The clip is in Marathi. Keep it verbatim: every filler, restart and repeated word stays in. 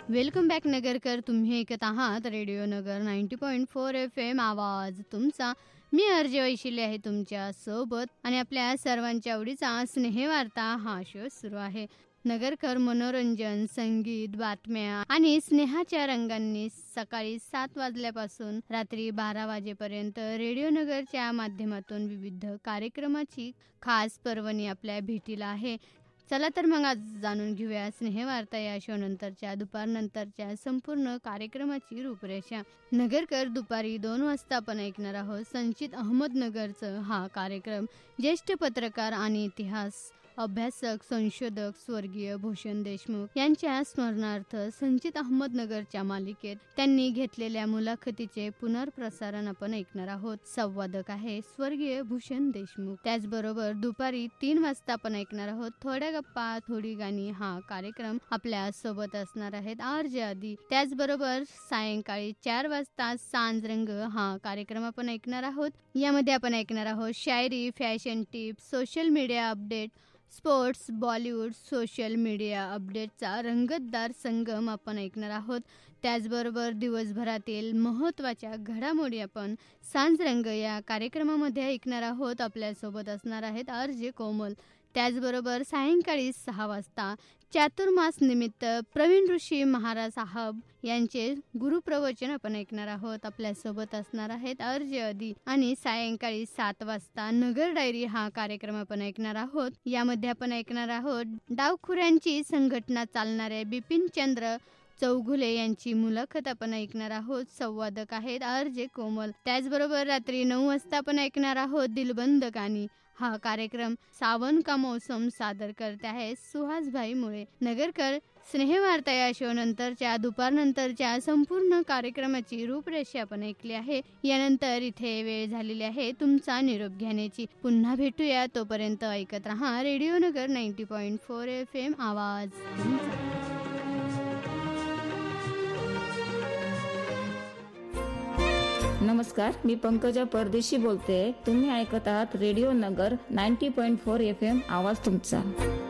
Welcome back Nagarkar. तुम्ही ऐकत आहात रेडिओ नगर ninety point four F M आवाज तुमचा. मी अर्जे वैशिले आहे तुमच्या सोबत आणि आपल्या सर्वांच्या आवडीचा स्नेहवार्ता हा शो सुरू आहे. नगरकर मनोरंजन, संगीत, बातम्या आणि स्नेहाच्या रंगांनी सकाळी सात वाजल्यापासून रात्री बारा वाजेपर्यंत रेडिओ नगरच्या माध्यमातून विविध कार्यक्रमाची खास पर्वणी आपल्या भेटीला आहे. चला तर मग आज जाणून घेऊया स्नेहवार्ता या शो नंतरच्या दुपारनंतरच्या संपूर्ण कार्यक्रमाची रूपरेषा. नगरकर दुपारी दोन वाजता आपण ऐकणार आहोत संचित अहमदनगरचं हा कार्यक्रम. ज्येष्ठ पत्रकार आणि इतिहास अभ्यासक, संशोधक स्वर्गीय भूषण देशमुख यांच्या स्मरणार्थ संचित अहमदनगरच्या मालिकेत त्यांनी घेतलेल्या मुलाखतीचे पुनर्प्रसारण आपण ऐकणार आहोत. संवादक आहे स्वर्गीय भूषण देशमुख. त्याचबरोबर दुपारी तीन वाजता आपण ऐकणार आहोत थोड्या गप्पा थोडी गाणी हा कार्यक्रम आपल्या सोबत असणार आहेत आरजे आदी. त्याचबरोबर सायंकाळी चार वाजता सांज रंग हा कार्यक्रम आपण ऐकणार आहोत. यामध्ये आपण ऐकणार आहोत शायरी, fashion tips, social media update, sports, Bollywood, social media अपडेटचा रंगतदार संगम आपण ऐकणार आहोत. त्याचबरोबर दिवसभरातील महत्त्वाच्या घडामोडी आपण सांजरंग या कार्यक्रमामध्ये ऐकणार आहोत. आपल्यासोबत असणार आहेत आर जे कोमल. त्याचबरोबर सायंकाळी सहा वाजता चातुर्मास निमित्त प्रवीण ऋषी महाराज साहब यांचे गुरुप्रवचन आपण ऐकणार आहोत. आपल्यासोबत असणार आहेत अर्ज आदी. आणि सायंकाळी सात वाजता नगर डायरी हा कार्यक्रम आपण ऐकणार आहोत. यामध्ये आपण ऐकणार आहोत डावखुऱ्यांची संघटना चालणारे बिपिन चंद्र चौघुले यांची मुलाखत आपण ऐकणार आहोत. संवादक आहेत आर जे कोमल. त्याचबरोबर रात्री नऊ वाजता आपण ऐकणार आहोत दिलबंद गाणी हा कार्यक्रम सावन का मौसम सादर करते आहे सुहासभाई मुळे. नगरकर स्नेहवार्ता या शो नंतरच्या दुपारनंतरच्या संपूर्ण कार्यक्रमाची रूपरेषा आपण ऐकली आहे. यानंतर इथे वेळ झालेली आहे तुमचा निरोप घेण्याची. पुन्हा भेटूया. तोपर्यंत ऐकत रहा रेडिओ नगर ninety point four F M आवाज तुमचा. नमस्कार, मी पंकजा परदेशी बोलते. तुम्ही ऐकत आहात रेडिओ नगर ninety point four F M आवाज तुमचा.